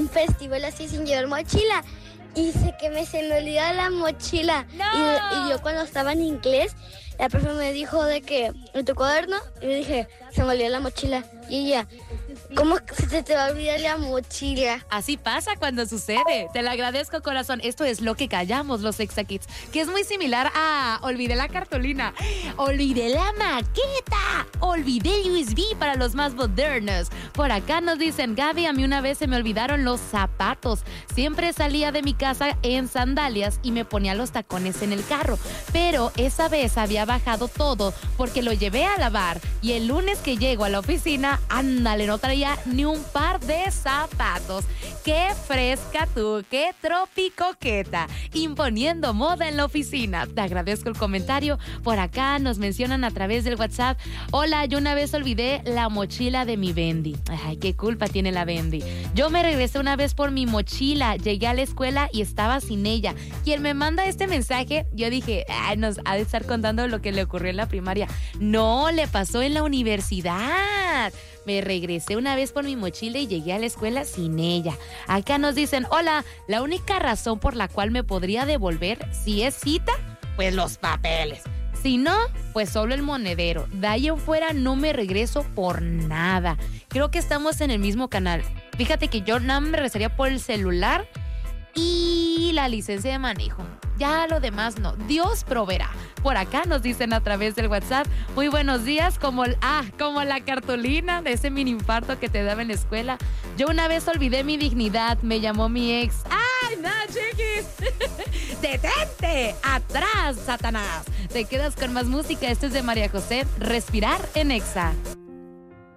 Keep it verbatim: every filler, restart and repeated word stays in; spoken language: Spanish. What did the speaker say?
un festival así sin llevar mochila. Y sé que me, se me olvidó la mochila. ¡No! Y, y yo cuando estaba en inglés, la profe me dijo de que en tu cuaderno, y yo dije, se me olvidó la mochila. Y ella, ¿cómo se te va a olvidar la mochila? Así pasa cuando sucede. Te lo agradezco, corazón. Esto es lo que callamos los Exakids, que es muy similar a olvidé la cartulina, olvidé la maqueta, olvidé el U S B para los más modernos. Por acá nos dicen, Gaby, a mí una vez se me olvidaron los zapatos. Siempre salía de mi casa en sandalias y me ponía los tacones en el carro. Pero esa vez había bajado todo porque lo llevé a lavar y el lunes que llego a la oficina, ándale, no traía ni un par de zapatos. ¡Qué fresca tú! ¡Qué tropicoqueta! Imponiendo moda en la oficina. Te agradezco el comentario. Por acá nos mencionan a través del WhatsApp. Hola, yo una vez olvidé la mochila de mi Bendy. Ay, qué culpa tiene la Bendy. Yo me regresé una vez por mi mochila. Llegué a la escuela y estaba sin ella. Quien me manda este mensaje, yo dije, ay, nos ha de estar contando lo que le ocurrió en la primaria. No, le pasó en la universidad. Me regresé una vez por mi mochila y llegué a la escuela sin ella. Acá nos dicen, hola, la única razón por la cual me podría devolver, si es cita, pues los papeles. Si no, pues solo el monedero. De ahí en fuera no me regreso por nada. Creo que estamos en el mismo canal. Fíjate que yo nada más me regresaría por el celular y la licencia de manejo. Ya lo demás no. Dios proveerá. Por acá nos dicen a través del WhatsApp, muy buenos días, como, ah, como la cartulina de ese mini infarto que te daba en la escuela. Yo una vez olvidé mi dignidad, me llamó mi ex. ¡Ay, no, chiquis! ¡Detente! ¡Atrás, Satanás! Te quedas con más música. Esto es de María José. Respirar en Exa.